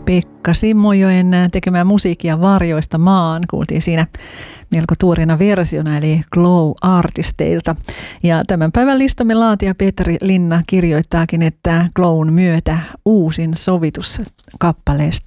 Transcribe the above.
Pekka Simojoen tekemää musiikkia Varjoista maan. Kuultiin siinä melko tuoreena versiona eli Glow-artisteilta. Ja tämän päivän listamme laatija Petri Linna kirjoittaakin, että Glown myötä uusin sovitus kappaleesta